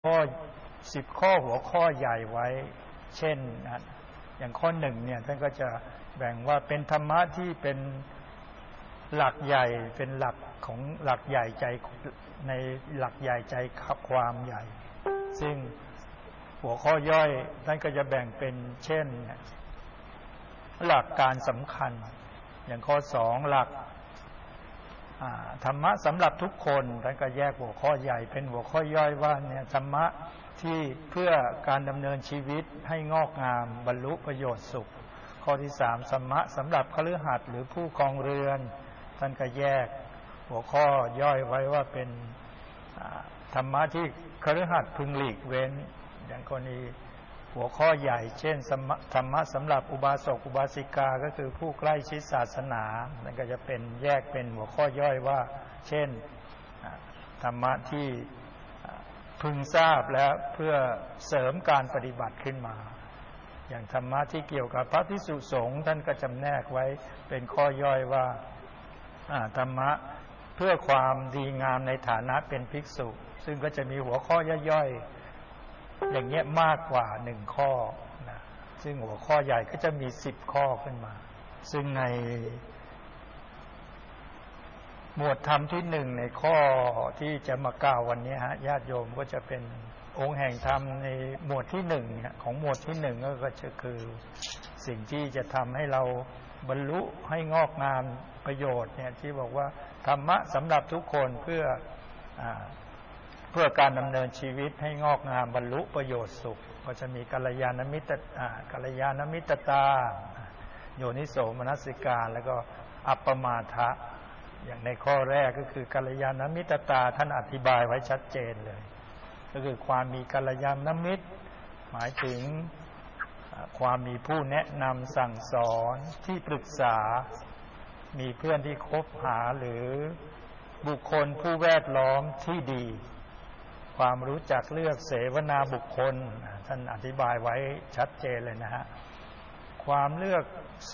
ข้อ10 ข้อหัวข้อใหญ่ไว้เช่นอย่างข้อ1เนี่ยท่านก็จะแบ่งว่าเป็นธรรมะที่เป็นหลักใหญ่เป็นหลักของหลักใหญ่ใจในหลักใหญ่ใจความใหญ่ซึ่งหัวข้อย่อยท่านก็จะแบ่งเป็นเช่นหลักการสำคัญอย่างข้อ2หลักธรรมะสำหรับทุกคนท่านก็แยกหัวข้อใหญ่เป็นหัวข้อย่อยว่าเนี่ยธรรมะที่เพื่อการดำเนินชีวิตให้งอกงามบรรลุประโยชน์สุขข้อที่3ธรรมะสำหรับคฤหัสถ์หรือผู้ครองเรือนท่านก็แยกหัวข้อย่อยไว้ว่าเป็นธรรมะที่คฤหัสถ์พึงหลีกเว้นอย่างกรณีหัวข้อใหญ่เช่นธรรมะสำหรับอุบาสกอุบาสิกาก็คือผู้ใกล้ชิดศาสนานั่นก็จะเป็นแยกเป็นหัวข้อย่อยว่าเช่นธรรมะที่พึงทราบแล้วเพื่อเสริมการปฏิบัติขึ้นมาอย่างธรรมะที่เกี่ยวกับพระภิกษุสงฆ์ท่านก็จำแนกไว้เป็นข้อย่อยว่าธรรมะเพื่อความดีงามในฐานะเป็นภิกษุซึ่งก็จะมีหัวข้อย่อยๆอย่างเงี้ยมากกว่า1ข้อนะซึ่งหัวข้อใหญ่ก็จะมี10ข้อขึ้นมาซึ่งในหมวดธรรมที่1ในข้อที่จะมากล่าววันนี้ญาติโยมก็จะเป็นองค์แห่งธรรมในหมวดที่1ของหมวดที่1ก็จะคือสิ่งที่จะทำให้เราบรรลุให้งอกงามประโยชน์เนี่ยที่บอกว่าธรรมะสำหรับทุกคนเพื่อการดำเนินชีวิตให้งอกงามบรรลุประโยชน์สุขก็จะมีกัลยาณมิตรตาโยนิโสมนสิการแล้วก็อัปปมาทะอย่างในข้อแรกก็คือกัลยาณมิตรตาท่านอธิบายไว้ชัดเจนเลยก็คือความมีกัลยาณมิตรหมายถึงความมีผู้แนะนำสั่งสอนที่ปรึกษามีเพื่อนที่คบหาหรือบุคคลผู้แวดล้อมที่ดีความรู้จักเลือกเสวนาบุคคลท่านอธิบายไว้ชัดเจนเลยนะฮะความเลือก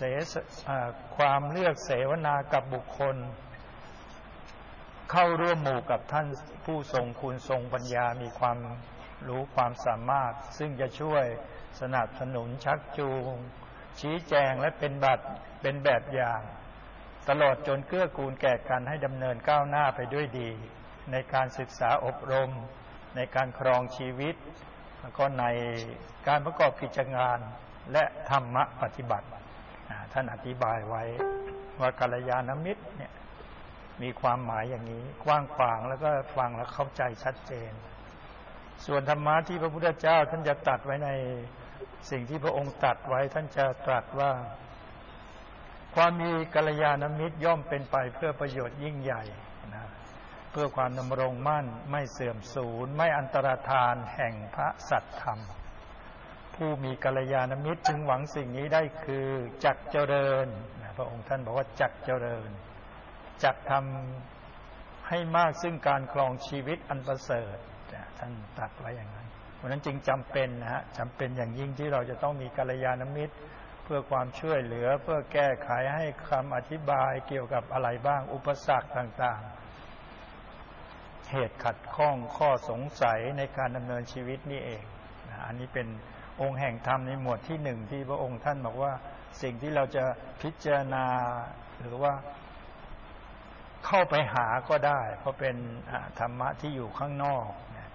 เสวนากับบุคคลเข้าร่วมหมู่กับท่านผู้ทรงคุณทรงปัญญามีความรู้ความสามารถซึ่งจะช่วยสนับสนุนชักจูงชี้แจงและเป็นแบบอย่างตลอดจนเกื้อกูลแก่กันให้ดำเนินก้าวหน้าไปด้วยดีในการศึกษาอบรมในการครองชีวิตแล้วก็ในการประกอบกิจงานและธรรมะปฏิบัติท่านอธิบายไว้ว่ากัลยาณมิตรเนี่ยมีความหมายอย่างนี้กว้างขวางแล้วก็ฟังแล้วเข้าใจชัดเจนส่วนธรรมะที่พระพุทธเจ้าท่านจะตรัสไว้ในสิ่งที่พระองค์ตรัสไว้ท่านจะตรัสว่าความมีกัลยาณมิตรย่อมเป็นไปเพื่อประโยชน์ยิ่งใหญ่นะเพื่อความดำรงมั่นไม่เสื่อมสูญไม่อันตรธานแห่งพระสัตธรรมผู้มีกัลยาณมิตรจึงหวังสิ่งนี้ได้คือจักเจริญพระองค์ท่านบอกว่าจักเจริญจักทำให้มากซึ่งการครองชีวิตอันประเสริฐท่านตรัสไว้อย่างนั้นเพราะนั้นจึงจำเป็นนะฮะจำเป็นอย่างยิ่งที่เราจะต้องมีกัลยาณมิตรเพื่อความช่วยเหลือเพื่อแก้ไขให้คำอธิบายเกี่ยวกับอะไรบ้างอุปสรรคต่างๆเหตุขัดข้องข้อสงสัยในการดำเนินชีวิตนี่เองนะอันนี้เป็นองค์แห่งธรรมในหมวดที่1ที่พระองค์ท่านบอกว่าสิ่งที่เราจะพิจารณาหรือว่าเข้าไปหาก็ได้เพราะเป็นธรรมะที่อยู่ข้างนอก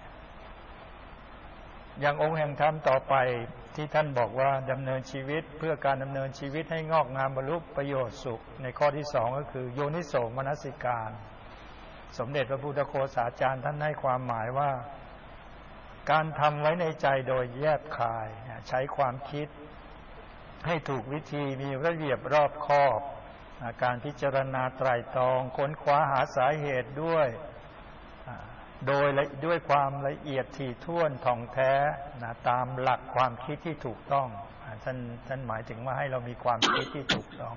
อย่างองค์แห่งธรรมต่อไปที่ท่านบอกว่าดำเนินชีวิตเพื่อการดำเนินชีวิตให้งอกงามบรรลุประโยชน์สุขในข้อที่2ก็คือโยนิโสมนสิการสมเด็จพระพุทธโฆษาจารย์ท่านให้ความหมายว่าการทำไว้ในใจโดยแยบคายใช้ความคิดให้ถูกวิธีมีระเบียบรอบคอบการพิจารณาไตร่ตรองค้นคว้าหาสาเหตุด้วยความละเอียดถี่ถ้วนท่องแท้ตามหลักความคิดที่ถูกต้องท่านหมายถึงว่าให้เรามีความคิดที่ถูกต้อง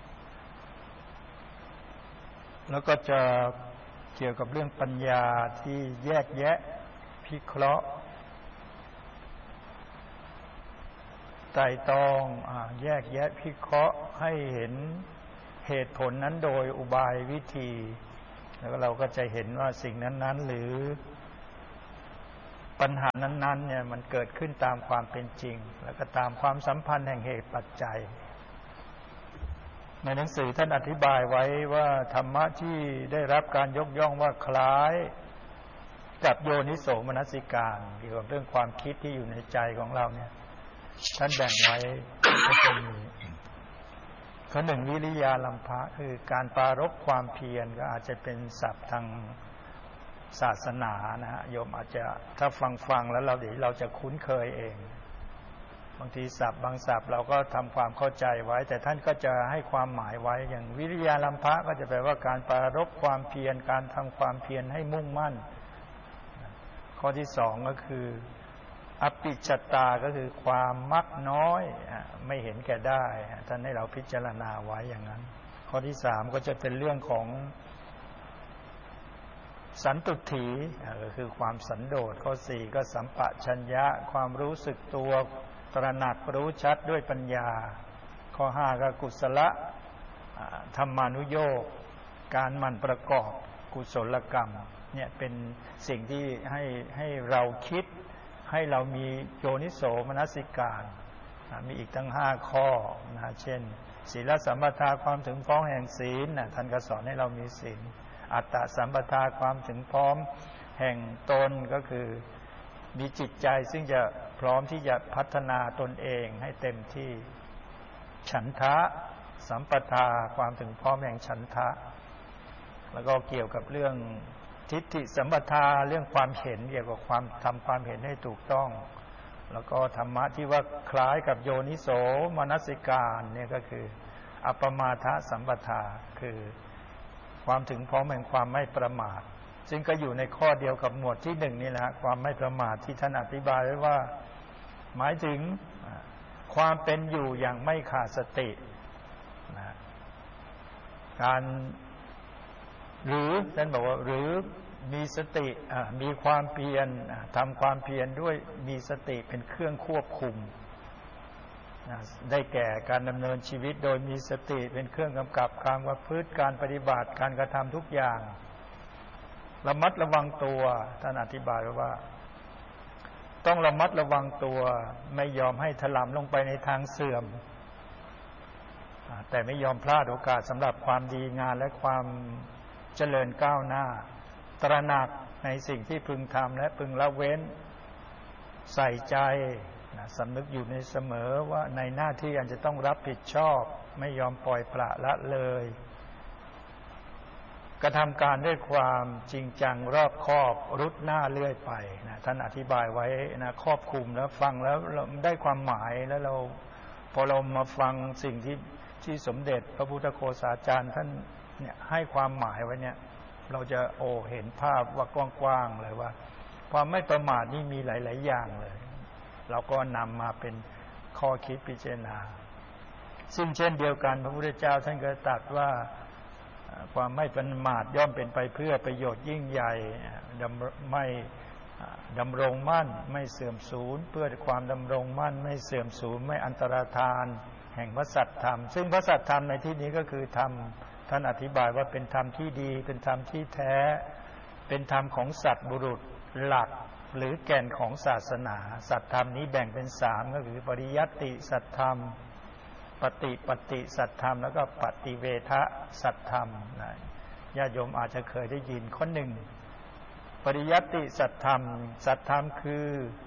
แล้วก็จะเกี่ยวกับเรื่องปัญญาที่แยกแยะพิเคราะห์ไตร่ตรองแยกแยะพิเคราะห์ให้เห็นเหตุผลนั้นโดยอุบายวิธีแล้วเราก็จะเห็นว่าสิ่งนั้นๆหรือปัญหานั้นๆเนี่ยมันเกิดขึ้นตามความเป็นจริงแล้วก็ตามความสัมพันธ์แห่งเหตุปัจจัยในหนังสือท่านอธิบายไว้ว่าธรรมะที่ได้รับการยกย่องว่าคล้ายกับโยนิโสมนสิการเกี่ยวกับเรื่องความคิดที่อยู่ในใจของเราเนี่ยท่านแบ่งไว้ก็จะมีข้อหนึ่งวิริยาลัมภะคือการปรารภความเพียรก็อาจจะเป็นศัพท์ทางศาสนานะฮะโยมอาจจะถ้าฟังแล้วเดี๋ยวเราจะคุ้นเคยเองบางทีศัพท์บางศัพท์เราก็ทำความเข้าใจไว้แต่ท่านก็จะให้ความหมายไว้อย่างวิริยาลัมภะก็จะแปลว่าการปรารภความเพียรการทำความเพียรให้มุ่งมั่นข้อที่สองก็คืออภิชตาก็คือความมักน้อยไม่เห็นแก่ได้ท่านให้เราพิจารณาไว้อย่างนั้นข้อที่สามก็จะเป็นเรื่องของสันตุถีก็คือความสันโดษข้อสี่ก็สัมปชัญญะความรู้สึกตัวตระหนักรู้ชัดด้วยปัญญาข้อห้าก็กุศลธรรมานุโยคการหมั่นประกอบกุศลกรรมเนี่ยเป็นสิ่งที่ให้เราคิดให้เรามีโยนิโสมนสิการมีอีกตั้ง5ข้อนะเช่นศีลสัมปทาความถึงพร้อมแห่งศีลท่านก็สอนให้เรามีศีลอัตตสัมปทาความถึงพร้อมแห่งตนก็คือมีจิตใจซึ่งจะพร้อมที่จะพัฒนาตนเองให้เต็มที่ฉันทะสัมปทาความถึงพร้อมแห่งฉันทะแล้วก็เกี่ยวกับเรื่องทิฏฐิสัมปทาเรื่องความเห็นเกี่ยวกับความทำความเห็นให้ถูกต้องแล้วก็ธรรมะที่ว่าคล้ายกับโยนิโสมนสิการเนี่ยก็คืออัปปมาทสัมปทาคือความถึงพร้อมแห่งความไม่ประมาทซึ่งก็อยู่ในข้อเดียวกับหมวดที่หนึ่งนี่แหละความไม่ประมาทที่ท่านอธิบายไว้ว่าหมายถึงความเป็นอยู่อย่างไม่ขาดสตินะการหรือท่านบอกว่าหรือมีสติมีความเพียรทำความเพียรด้วยมีสติเป็นเครื่องควบคุมได้แก่การดำเนินชีวิตโดยมีสติเป็นเครื่องกำกับการประพฤติการปฏิบัติการกระทำทุกอย่างระมัดระวังตัวท่านอธิบายว่าต้องระมัดระวังตัวไม่ยอมให้ถลำลงไปในทางเสื่อมแต่ไม่ยอมพลาดโอกาสสำหรับความดีงานและความเจริญก้าวหน้าตระหนักในสิ่งที่พึงทำและพึงละเว้นใส่ใจสำนึกอยู่ในเสมอว่าในหน้าที่อันจะต้องรับผิดชอบไม่ยอมปล่อยปละละเลยกระทำการด้วยความจริงจังรอบคอบรุดหน้าเลื่อยไปนะท่านอธิบายไว้นะครอบคลุมแล้วฟังแล้วเราได้ความหมายแล้วเราพอเรามาฟังสิ่งที่สมเด็จพระพุทธโฆษาจารย์ท่านเนี่ยให้ความหมายไว้เนี่ยเราจะเห็นภาพว่ากว้างๆเลยว่าความไม่ประมาทนี่มีหลายๆอย่างเลยเราก็นำมาเป็นข้อคิดพิจารณาซึ่งเช่นเดียวกันพระพุทธเจ้าท่านก็ตรัสว่าความไม่ประมาทย่อมเป็นไปเพื่อประโยชน์ยิ่งใหญ่ไม่ดำรงมั่นไม่เสื่อมสูญเพื่อความดำรงมั่นไม่เสื่อมสูญไม่อันตรธานแห่งพระสัตธรรมซึ่งพระสัตธรรมในที่นี้ก็คือธรรมท่านอธิบายว่าเป็นธรรมที่ดีเป็นธรรมที่แท้เป็นธรรมของสัตว์บุรุษหลักหรือแก่นของศาสนาสัตธรรมนี้แบ่งเป็น3ก็คือปริยัติสัตธรรมปฏิสัตธรรมแล้วก็ปฏิเวทสัตธรรมญาติโยมอาจจะเคยได้ยินข้อหนึ่งปริยัติสัตธรรมสัตธรรมคือ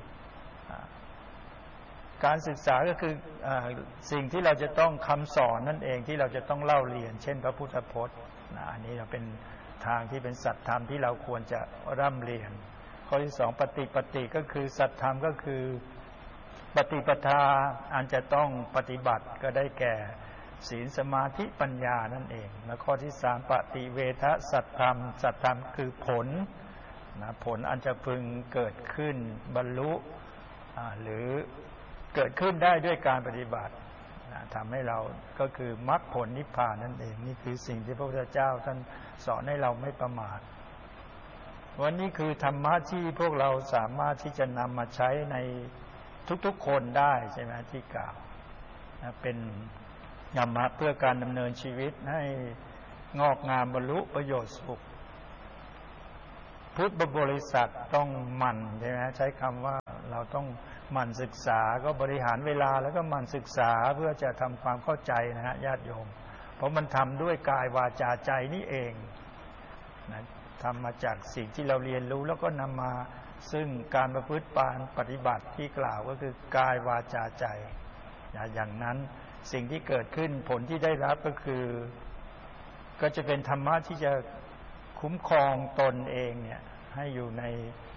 การศึกษาก็คือสิ่งที่เราจะต้องคำสอนนั่นเองที่เราจะต้องเล่าเรียนเช่นพระพุทธพจน์อันนี้เราเป็นทางที่เป็นสัตธรรมที่เราควรจะร่ำเรียนข้อที่สองปฏิก็คือสัตธรรมก็คือปฏิปทาอันจะต้องปฏิบัติก็ได้แก่ศีลสมาธิปัญญานั่นเองและข้อที่สามปฏิเวทสัตธรรมสัตธรรมคือผลผลอันจะพึงเกิดขึ้นบรรลุหรือเกิดขึ้นได้ด้วยการปฏิบัติทำให้เราก็คือมรรคผลนิพพานนั่นเองนี่คือสิ่งที่พระพุทธเจ้าท่านสอนให้เราไม่ประมาทวันนี้คือธรรมะที่พวกเราสามารถที่จะนำมาใช้ในทุกๆคนได้ใช่ไหมที่กล่าวเป็นธรรมะเพื่อการดำเนินชีวิตให้งอกงามบรรลุประโยชน์สุขพุทธบริษัทต้องหมั่นใช่ไหมใช้คำว่าเราต้องหมั่นศึกษาก็บริหารเวลาแล้วก็หมั่นศึกษาเพื่อจะทำความเข้าใจนะฮะญาติโยมเพราะมันทำด้วยกายวาจาใจนี่เองนะทำมาจากสิ่งที่เราเรียนรู้แล้วก็นำมาซึ่งการประพฤติปฏิบัติที่กล่าวก็คือกายวาจาใจอย่างนั้นสิ่งที่เกิดขึ้นผลที่ได้รับก็คือก็จะเป็นธรรมะที่จะคุ้มครองตนเองเนี่ยให้อยู่ใน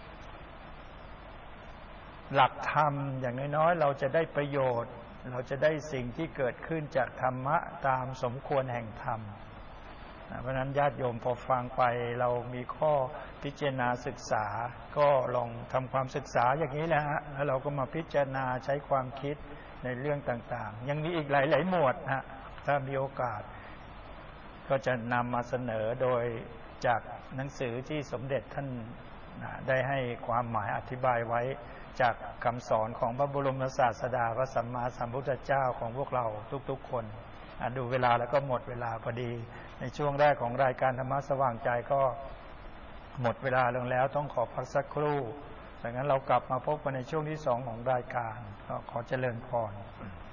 หลักธรรมอย่างน้อยๆเราจะได้ประโยชน์เราจะได้สิ่งที่เกิดขึ้นจากธรรมะตามสมควรแห่งธรรมเพราะฉะนั้นญาติโยมพอฟังไปเรามีข้อพิจารณาศึกษาก็ลองทำความศึกษาอย่างนี้แหละฮะแล้วเราก็มาพิจารณาใช้ความคิดในเรื่องต่างๆยังมีอีกหลายๆหมวดฮะถ้ามีโอกาสก็จะนำมาเสนอโดยจากหนังสือที่สมเด็จท่านได้ให้ความหมายอธิบายไว้จากคำสอนของพระบรมศาสดาพระสัมมาสัมพุทธเจ้าของพวกเราทุกๆคนดูเวลาแล้วก็หมดเวลาพอดีในช่วงแรกของรายการธรรมะสว่างใจก็หมดเวลาลงแล้วต้องขอพักสักครู่ดังนั้นเรากลับมาพบกันในช่วงที่2ของรายการขอเจริญพร